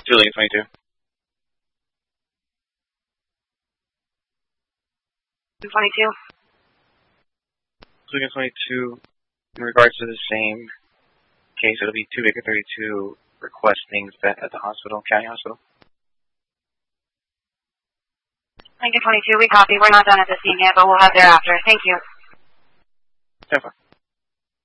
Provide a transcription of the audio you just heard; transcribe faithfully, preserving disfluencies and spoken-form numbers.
two Lincoln twenty-two. twenty-two. Lincoln twenty-two, in regards to the same case, it'll be two Baker thirty-two requesting vet at the hospital, county hospital. Lincoln twenty-two, we copy. We're not done at the scene yet, but we'll have thereafter. Thank you. Definitely.